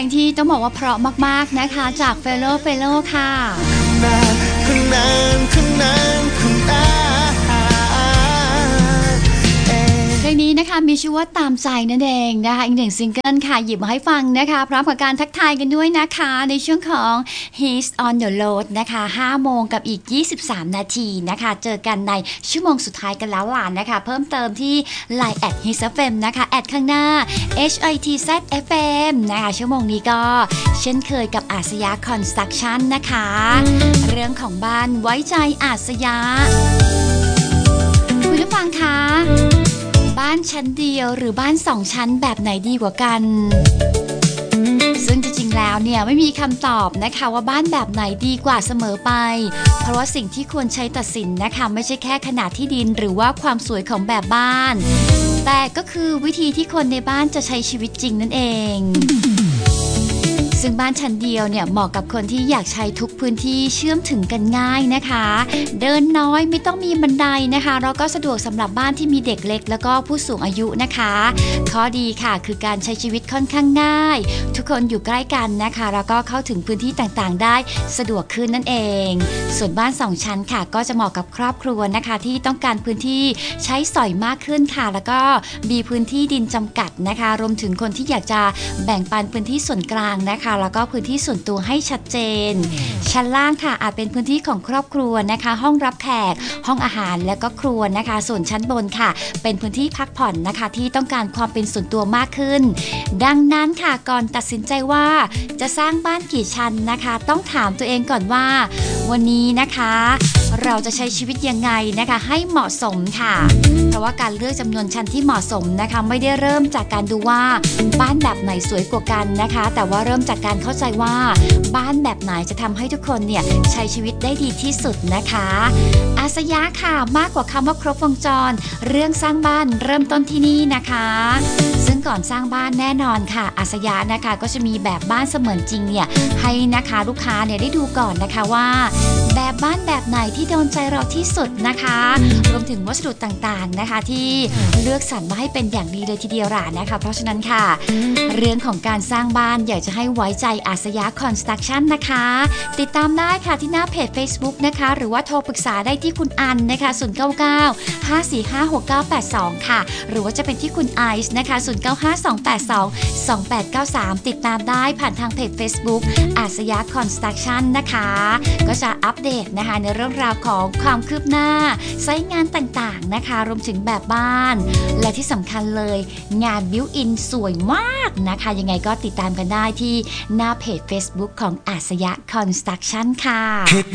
งที่ต้องบอกว่าเพราะมากๆนะคะจากเฟโลค่ะเพลงนี้นะคะมีชื่อว่าตามใจนั่นเองนะคะอีกหนึ่งซิงเกิลค่ะหยิบมาให้ฟังนะคะพร้อมกับการทักทายกันด้วยนะคะในช่วงของ He's on the road นะคะ5 โมงกับอีก23 นาทีนะคะเจอกันในชั่วโมงสุดท้ายกันแล้วล่ะนะคะเพิ่มเติมที่ Line @HitsFM นะคะแอดข้างหน้า HITZFM นะคะชั่วโมงนี้ก็เช่นเคยกับอาสยา Construction นะคะเรื่องของบ้านไว้ใจอาสยาคุณผู้ฟังคะบ้านชั้นเดียวหรือบ้าน2 ชั้นแบบไหนดีกว่ากันซึ่งจริงๆแล้วเนี่ยไม่มีคำตอบนะคะว่าบ้านแบบไหนดีกว่าเสมอไปเพราะว่าสิ่งที่ควรใช้ตัดสินนะคะไม่ใช่แค่ขนาดที่ดินหรือว่าความสวยของแบบบ้านแต่ก็คือวิธีที่คนในบ้านจะใช้ชีวิตจริงนั่นเองซึ่งบ้านชั้นเดียวเนี่ยเหมาะกับคนที่อยากใช้ทุกพื้นที่เชื่อมถึงกันง่ายนะคะเดินน้อยไม่ต้องมีบันไดนะคะแล้วก็สะดวกสำหรับบ้านที่มีเด็กเล็กแล้วก็ผู้สูงอายุนะคะข้อดีค่ะคือการใช้ชีวิตค่อนข้างง่ายทุกคนอยู่ใกล้กันนะคะแล้วก็เข้าถึงพื้นที่ต่างๆได้สะดวกขึ้นนั่นเองส่วนบ้าน2 ชั้นค่ะก็จะเหมาะกับครอบครัวนะคะที่ต้องการพื้นที่ใช้สอยมากขึ้นค่ะแล้วก็มีพื้นที่ดินจำกัดนะคะรวมถึงคนที่อยากจะแบ่งปันพื้นที่ส่วนกลางนะคะแล้วก็พื้นที่ส่วนตัวให้ชัดเจนชั้นล่างค่ะอาจเป็นพื้นที่ของครอบครัวนะคะห้องรับแขกห้องอาหารและก็ครัวนะคะส่วนชั้นบนค่ะเป็นพื้นที่พักผ่อนนะคะที่ต้องการความเป็นส่วนตัวมากขึ้นดังนั้นค่ะก่อนตัดสินใจว่าจะสร้างบ้านกี่ชั้นนะคะต้องถามตัวเองก่อนว่าวันนี้นะคะเราจะใช้ชีวิตยังไงนะคะให้เหมาะสมค่ะเพราะว่าการเลือกจำนวนชั้นที่เหมาะสมนะคะไม่ได้เริ่มจากการดูว่าบ้านแบบไหนสวยกว่ากันนะคะแต่ว่าเริ่มจากการเข้าใจว่าบ้านแบบไหนจะทำให้ทุกคนเนี่ยใช้ชีวิตได้ดีที่สุดนะคะอาสยาค่ะมากกว่าคำว่าครบวงจรเรื่องสร้างบ้านเริ่มต้นที่นี่นะคะซึ่งก่อนสร้างบ้านแน่นอนค่ะอาสยานะคะก็จะมีแบบบ้านเสมือนจริงเนี่ยให้นะคะลูกค้าเนี่ยได้ดูก่อนนะคะว่าแบบบ้านแบบไหนที่โดนใจเราที่สุดนะคะรวมถึงวัสดุต่างๆนะคะที่เลือกสรรมาให้เป็นอย่างดีเลยทีเดียวล่ะนะคะเพราะฉะนั้นค่ะเรื่องของการสร้างบ้านอยากจะให้ไว้ใจอาสยา Construction นะคะติดตามได้ค่ะที่หน้าเพจ Facebook นะคะหรือว่าโทรปรึกษาได้ที่คุณอันนะคะ099 545 6982ค่ะหรือว่าจะเป็นที่คุณไอซ์นะคะ095 282 2893ติดตามได้ผ่านทางเพจ Facebook อาสยา Construction นะคะก็จะอัปเดตนะคะในเรื่องราวของความคืบหน้าไซต์งานต่างๆนะคะรวมถึงแบบบ้านและที่สำคัญเลยงานบิวอินสวยมากนะคะยังไงก็ติดตามกันได้ที่หน้าเพจ Facebook ของอาสยา Construction ค่ะ